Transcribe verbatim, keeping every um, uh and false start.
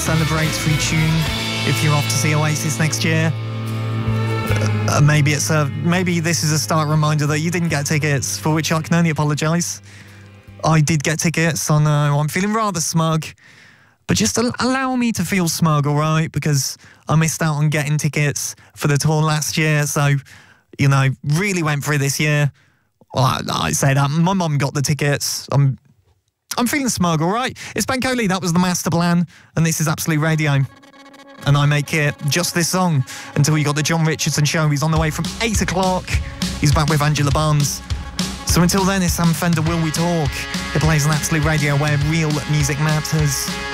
celebratory tune if you're off to see Oasis next year. Uh, maybe it's a maybe this is a stark reminder that you didn't get tickets, for which I can only apologise. I did get tickets, I know, I'm feeling rather smug. But just al- allow me to feel smug, all right? Because I missed out on getting tickets for the tour last year, so, you know, really went for it this year. Well, I, I say that, my mum got the tickets. I'm I'm feeling smug, all right? It's Ben Coley, that was the master plan, and this is Absolute Radio. And I make it just this song until you got the John Richardson Show. He's on the way from eight o'clock. He's back with Angela Barnes. So until then, it's Sam Fender, Will We Talk? It plays on Absolute Radio where real music matters.